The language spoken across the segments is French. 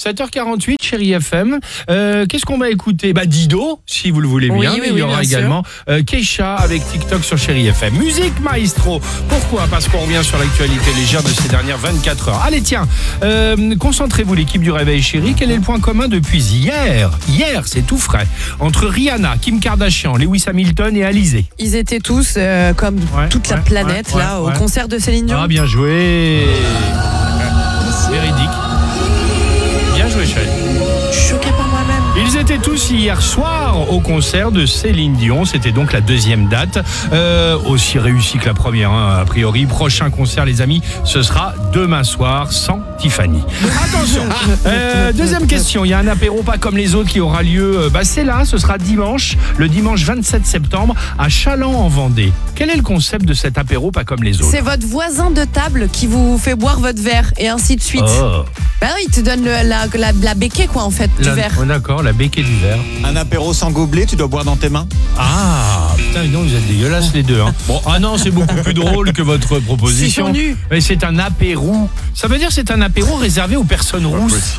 7h48, Chérie FM. Qu'est-ce qu'on va écouter ? Dido, si vous le voulez bien. Oui, il y aura également Keisha avec TikTok sur Chérie FM. Musique maestro. Pourquoi ? Parce qu'on revient sur l'actualité légère de ces dernières 24 heures. Allez, tiens, concentrez-vous l'équipe du Réveil Chérie. Quel est le point commun depuis hier ? Hier, c'est tout frais. Entre Rihanna, Kim Kardashian, Lewis Hamilton et Alizé. Ils étaient tous, comme toute la planète, au concert de Céline Dion. Ah, bien joué. Véridique. Bien joué, chérie. Choqué par moi-même. Ils étaient tous hier soir au concert de Céline Dion. C'était donc la deuxième date. Aussi réussi que la première, a priori. Prochain concert, les amis, ce sera demain soir sans Tiffany. Attention. Deuxième question. Il y a un apéro pas comme les autres qui aura lieu. C'est là. Ce sera dimanche, le dimanche 27 septembre à Chaland en Vendée. Quel est le concept de cet apéro pas comme les autres ? C'est votre voisin de table qui vous fait boire votre verre et ainsi de suite. Oh. Il te donne la béquille, quoi, en fait, du verre. Oh, d'accord, la béquille du verre. Un apéro sans gobelet, tu dois boire dans tes mains. Ah, putain, non, vous êtes dégueulasses les deux. Bon, non, c'est beaucoup plus drôle que votre proposition. Ils sont nus. Mais c'est un apéro. Ça veut dire que c'est un apéro réservé aux personnes rousses.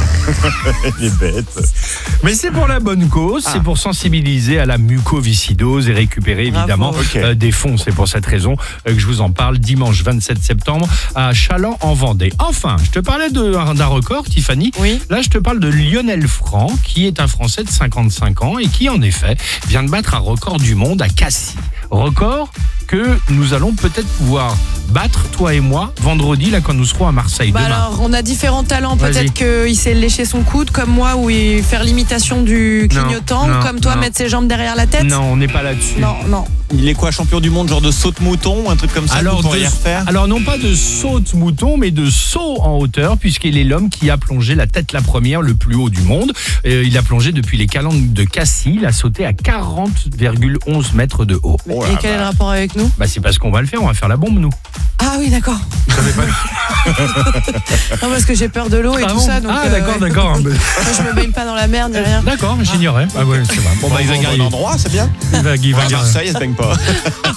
Il est bête. Mais c'est pour la bonne cause, c'est pour sensibiliser à la mucoviscidose et récupérer évidemment des fonds. C'est pour cette raison que je vous en parle dimanche 27 septembre à Chaland en Vendée. Enfin, je te parlais d'un record, Tiffany. Oui. Là, je te parle de Lionel Franc, qui est un Français de 55 ans et qui, en effet, vient de battre un record du monde à Cassis. Record que nous allons peut-être pouvoir battre, toi et moi, vendredi, là, quand nous serons à Marseille. Demain. Alors, on a différents talents. Vas-y. Peut-être qu'il sait lécher son coude, comme moi, ou faire l'imitation du clignotant, ou comme toi, mettre ses jambes derrière la tête. Non, on n'est pas là-dessus. Non. Il est quoi, champion du monde, genre de saute-mouton ou un truc comme ça? Alors, vous pourriez refaire. Alors non pas de saute-mouton, mais de saut en hauteur, puisqu'il est l'homme qui a plongé la tête la première, le plus haut du monde. Il a plongé depuis les calanques de Cassis. Il a sauté à 40,11 mètres de haut. Et quel est le rapport avec nous ? C'est parce qu'on va le faire, on va faire la bombe, nous. Ah oui, d'accord. Vous savez pas. Non, parce que j'ai peur de l'eau et tout ça. Donc, d'accord. Moi, je me baigne pas dans la mer ni rien. D'accord, j'ignorais. Ah ouais, c'est vrai. Bon, Il va garder endroit, c'est bien. Il va À garder. Marseille, elle se baigne pas.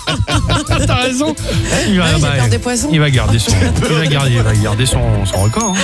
T'as raison. J'ai peur des poissons. Il va garder son record.